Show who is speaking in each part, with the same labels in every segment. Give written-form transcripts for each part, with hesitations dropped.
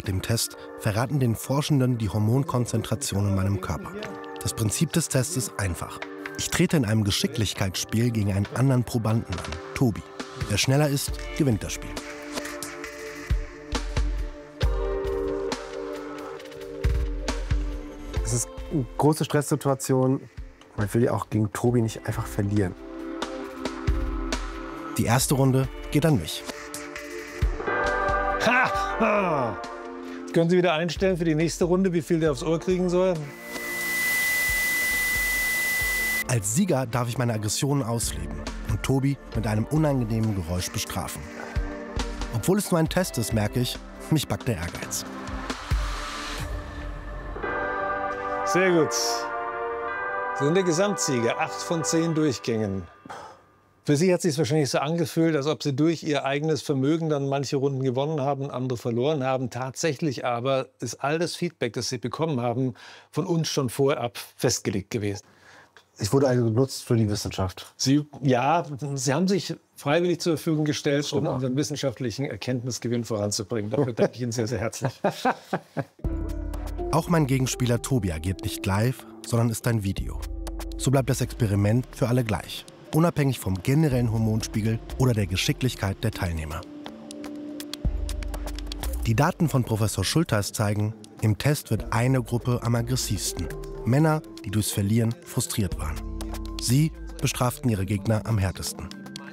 Speaker 1: dem Test verraten den Forschenden die Hormonkonzentration in meinem Körper. Das Prinzip des Tests ist einfach. Ich trete in einem Geschicklichkeitsspiel gegen einen anderen Probanden an, Tobi. Wer schneller ist, gewinnt das Spiel.
Speaker 2: Es ist eine große Stresssituation. Man will ja auch gegen Tobi nicht einfach verlieren.
Speaker 1: Die erste Runde geht an mich.
Speaker 3: Ha! Können Sie wieder einstellen für die nächste Runde, wie viel der aufs Ohr kriegen soll?
Speaker 1: Als Sieger darf ich meine Aggressionen ausleben und Tobi mit einem unangenehmen Geräusch bestrafen. Obwohl es nur ein Test ist, merke ich, mich packt der Ehrgeiz.
Speaker 3: Sehr gut. Sie sind der Gesamtsieger, 8 von 10 Durchgängen. Für Sie hat es sich wahrscheinlich so angefühlt, als ob Sie durch Ihr eigenes Vermögen dann manche Runden gewonnen haben, andere verloren haben. Tatsächlich aber ist all das Feedback, das Sie bekommen haben, von uns schon vorab festgelegt gewesen.
Speaker 2: Ich wurde also genutzt für die Wissenschaft.
Speaker 3: Sie haben sich freiwillig zur Verfügung gestellt, um unseren wissenschaftlichen Erkenntnisgewinn voranzubringen. Dafür danke ich Ihnen sehr, sehr herzlich.
Speaker 1: Auch mein Gegenspieler Tobi agiert nicht live, sondern ist ein Video. So bleibt das Experiment für alle gleich, unabhängig vom generellen Hormonspiegel oder der Geschicklichkeit der Teilnehmer. Die Daten von Professor Schultheis zeigen, im Test wird eine Gruppe am aggressivsten. Männer, die durchs Verlieren frustriert waren. Sie bestraften ihre Gegner am härtesten.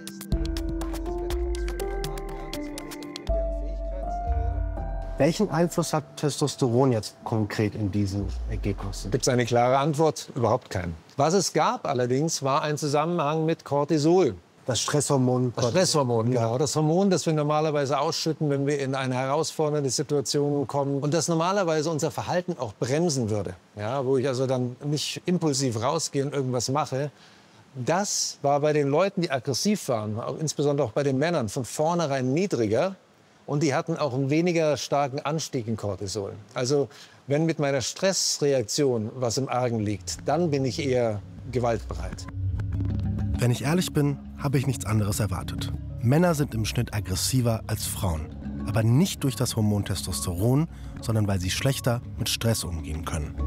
Speaker 2: Welchen Einfluss hat Testosteron jetzt konkret in diesen Ergebnissen?
Speaker 3: Gibt es eine klare Antwort? Überhaupt keinen. Was es gab allerdings, war ein Zusammenhang mit Cortisol.
Speaker 2: Das Stresshormon.
Speaker 3: Das Stresshormon, genau. Das Hormon, das wir normalerweise ausschütten, wenn wir in eine herausfordernde Situation kommen. Und das normalerweise unser Verhalten auch bremsen würde. Ja, wo ich also dann nicht impulsiv rausgehe und irgendwas mache. Das war bei den Leuten, die aggressiv waren, auch insbesondere auch bei den Männern, von vornherein niedriger. Und die hatten auch einen weniger starken Anstieg in Cortisol. Also wenn mit meiner Stressreaktion was im Argen liegt, dann bin ich eher gewaltbereit.
Speaker 1: Wenn ich ehrlich bin, habe ich nichts anderes erwartet. Männer sind im Schnitt aggressiver als Frauen. Aber nicht durch das Hormon Testosteron, sondern weil sie schlechter mit Stress umgehen können.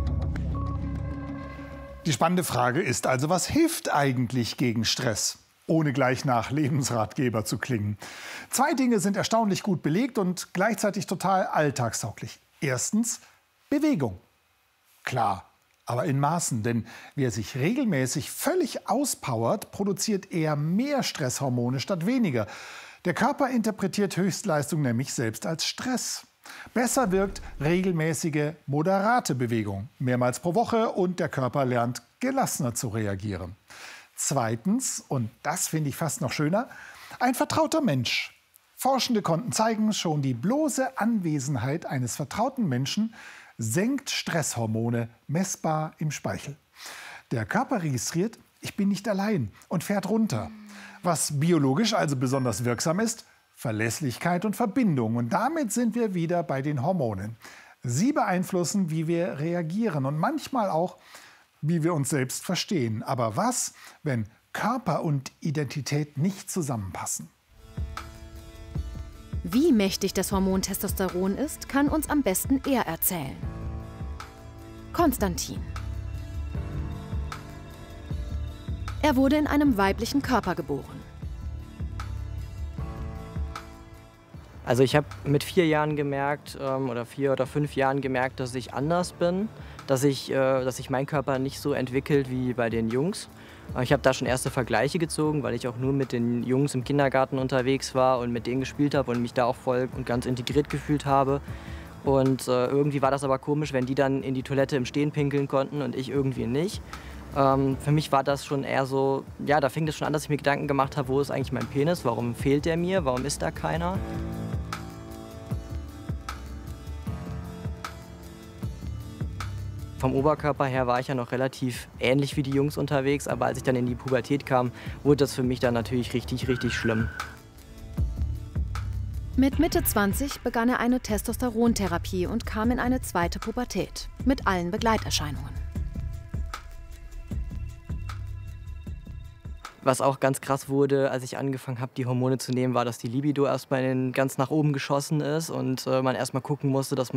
Speaker 4: Die spannende Frage ist also, was hilft eigentlich gegen Stress? Ohne gleich nach Lebensratgeber zu klingen. 2 Dinge sind erstaunlich gut belegt und gleichzeitig total alltagstauglich. Erstens Bewegung. Klar, aber in Maßen, denn wer sich regelmäßig völlig auspowert, produziert eher mehr Stresshormone statt weniger. Der Körper interpretiert Höchstleistung nämlich selbst als Stress. Besser wirkt regelmäßige, moderate Bewegung, mehrmals pro Woche, und der Körper lernt gelassener zu reagieren. Zweitens, und das finde ich fast noch schöner, ein vertrauter Mensch. Forschende konnten zeigen, schon die bloße Anwesenheit eines vertrauten Menschen senkt Stresshormone messbar im Speichel. Der Körper registriert, ich bin nicht allein, und fährt runter. Was biologisch also besonders wirksam ist, Verlässlichkeit und Verbindung. Und damit sind wir wieder bei den Hormonen. Sie beeinflussen, wie wir reagieren und manchmal auch, wie wir uns selbst verstehen. Aber was, wenn Körper und Identität nicht zusammenpassen?
Speaker 5: Wie mächtig das Hormon Testosteron ist, kann uns am besten er erzählen. Konstantin. Er wurde in einem weiblichen Körper geboren.
Speaker 6: Also ich habe mit 4 Jahren gemerkt, oder 4 oder 5 Jahren gemerkt, dass ich anders bin, dass sich mein Körper nicht so entwickelt wie bei den Jungs. Ich habe da schon erste Vergleiche gezogen, weil ich auch nur mit den Jungs im Kindergarten unterwegs war und mit denen gespielt habe und mich da auch voll und ganz integriert gefühlt habe. Und irgendwie war das aber komisch, wenn die dann in die Toilette im Stehen pinkeln konnten und ich irgendwie nicht. Für mich war das schon eher so, ja, da fing das schon an, dass ich mir Gedanken gemacht habe, wo ist eigentlich mein Penis, warum fehlt der mir, warum ist da keiner? Vom Oberkörper her war ich ja noch relativ ähnlich wie die Jungs unterwegs, aber als ich dann in die Pubertät kam, wurde das für mich dann natürlich richtig, richtig schlimm.
Speaker 5: Mit Mitte 20 begann er eine Testosterontherapie und kam in eine zweite Pubertät mit allen Begleiterscheinungen.
Speaker 6: Was auch ganz krass wurde, als ich angefangen habe, die Hormone zu nehmen, war, dass die Libido erstmal ganz nach oben geschossen ist und man erstmal gucken musste, dass man